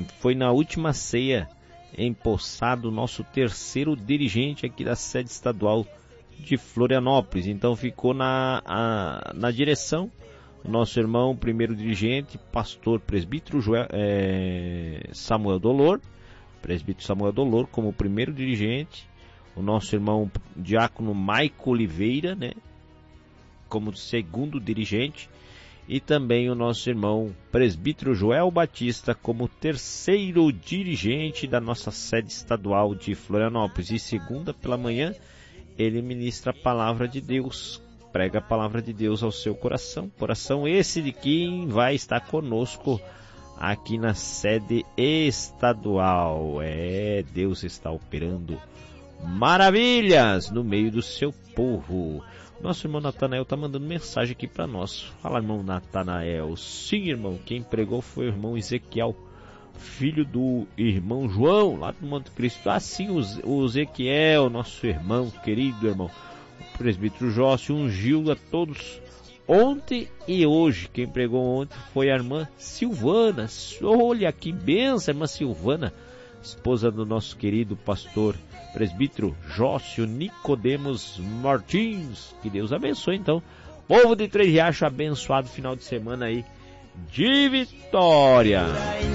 Foi na última ceia empossado o nosso terceiro dirigente aqui da sede estadual de Florianópolis. Então ficou na direção o nosso irmão, primeiro dirigente, pastor presbítero Samuel Dolor, presbítero Samuel Dolor como primeiro dirigente, o nosso irmão diácono Maico Oliveira, né, como segundo dirigente, e também o nosso irmão presbítero Joel Batista como terceiro dirigente da nossa sede estadual de Florianópolis. E segunda pela manhã ele ministra a palavra de Deus, prega a palavra de Deus ao seu coração esse de quem vai estar conosco aqui na sede estadual. Deus está operando maravilhas no meio do seu povo. Nosso irmão Natanael está mandando mensagem aqui para nós. Fala, irmão Natanael. Sim, irmão, quem pregou foi o irmão Ezequiel, filho do irmão João, lá do Monte Cristo. Sim, o Ezequiel, nosso irmão, querido irmão. O presbítero Jócio ungiu a todos ontem e hoje. Quem pregou ontem foi a irmã Silvana. Olha que benção, irmã Silvana, esposa do nosso querido pastor presbítero Jócio Nicodemos Martins. Que Deus abençoe, então. Povo de Três Riachos, abençoado final de semana aí de vitória.